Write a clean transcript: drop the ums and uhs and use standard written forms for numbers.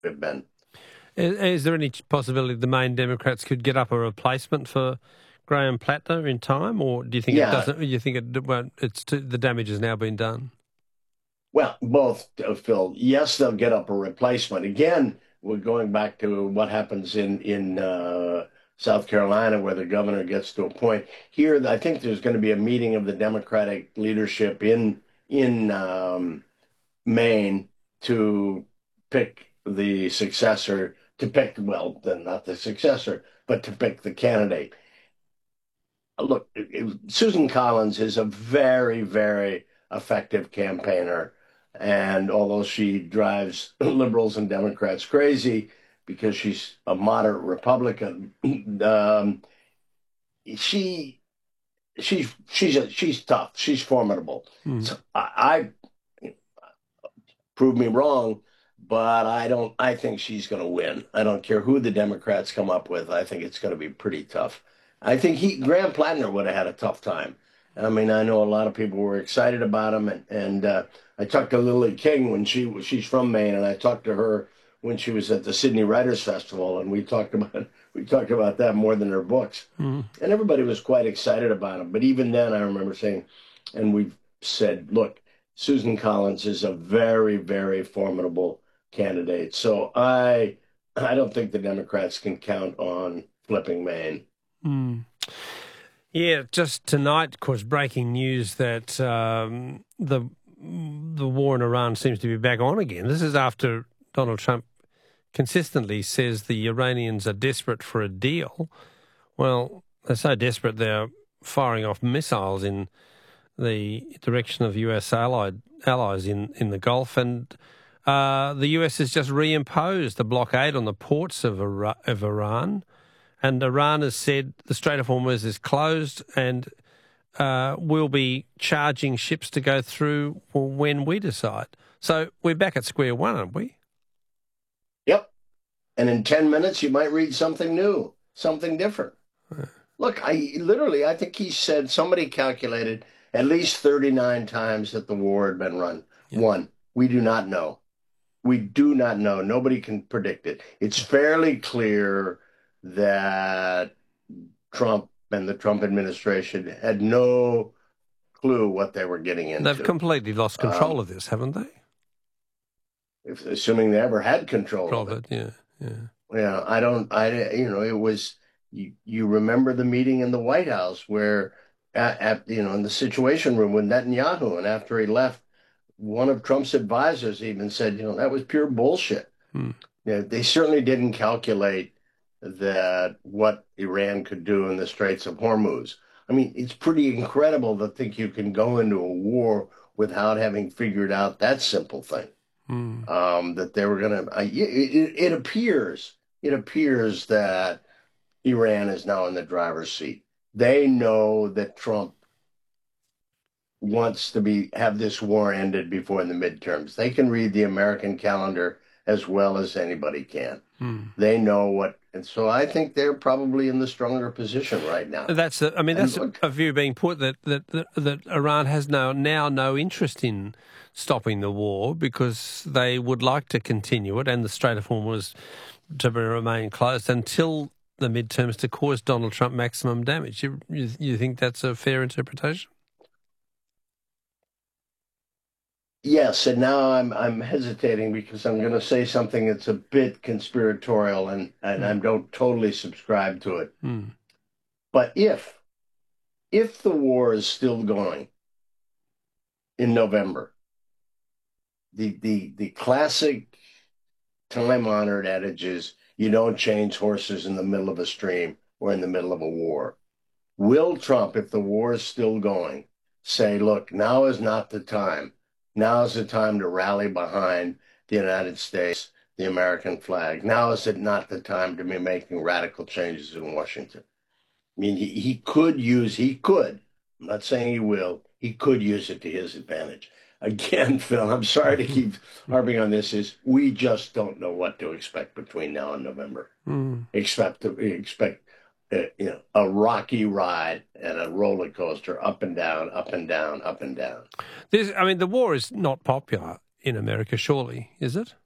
have been. Is there any possibility the Maine Democrats could get up a replacement for Graham Plattner in time, or do you think it doesn't? You think it won't? The damage has now been done. Well, both, Phil. Yes, they'll get up a replacement. Again, we're going back to what happens in South Carolina, where the governor gets to a point. Here, I think there's going to be a meeting of the Democratic leadership in Maine to pick the successor. Then not the successor, but to pick the candidate. Look, Susan Collins is a very, very effective campaigner. And although she drives liberals and Democrats crazy because she's a moderate Republican, she's tough. She's formidable. So I prove me wrong, but I think she's going to win. I don't care who the Democrats come up with. I think it's going to be pretty tough. I think Graham Plattner would have had a tough time. I mean, I know a lot of people were excited about him, and I talked to Lily King when she's from Maine, and I talked to her when she was at the Sydney Writers Festival, and we talked about that more than her books, and everybody was quite excited about him. But even then, I remember saying, and we've said, look, Susan Collins is a very, very formidable candidate. So I don't think the Democrats can count on flipping Maine. Yeah, just tonight, of course, breaking news that the war in Iran seems to be back on again. This is after Donald Trump consistently says the Iranians are desperate for a deal. Well, they're so desperate they're firing off missiles in the direction of US allies in the Gulf, and the US has just reimposed the blockade on the ports of Iran. And Iran has said the Strait of Hormuz is closed and we'll be charging ships to go through when we decide. So we're back at square one, aren't we? Yep. And in 10 minutes, you might read something new, something different. Look, I think he said, somebody calculated at least 39 times that the war had been run. Yep. One, we do not know. We do not know. Nobody can predict it. It's fairly clear that Trump and the Trump administration had no clue what they were getting into. They've completely lost control of this, haven't they? Assuming they ever had control of it. Yeah. It was, you remember the meeting in the White House where, in the Situation Room with Netanyahu, and after he left, one of Trump's advisors even said, that was pure bullshit. They certainly didn't calculate that what Iran could do in the Straits of Hormuz. I mean, it's pretty incredible to think you can go into a war without having figured out that simple thing. That they were going to. It appears that Iran is now in the driver's seat. They know that Trump wants to have this war ended before the midterms. They can read the American calendar as well as anybody can. They know what, and so I think they're probably in the stronger position right now. That's a view being put that Iran has now no interest in stopping the war because they would like to continue it and the Strait of Hormuz to remain closed until the midterms to cause Donald Trump maximum damage. You think that's a fair interpretation? Yes, and now I'm hesitating because I'm going to say something that's a bit conspiratorial, and I don't totally subscribe to it. But if the war is still going in November, the classic time-honored adage is you don't change horses in the middle of a stream or in the middle of a war. Will Trump, if the war is still going, say, look, now is not the time. Now is the time to rally behind the United States, the American flag. Now is it not the time to be making radical changes in Washington? I mean, he could, I'm not saying he could use it to his advantage. Again, Phil, I'm sorry to keep harping on this, we just don't know what to expect between now and November. Expect a rocky ride and a roller coaster, up and down, up and down, up and down. The war is not popular in America, surely, is it?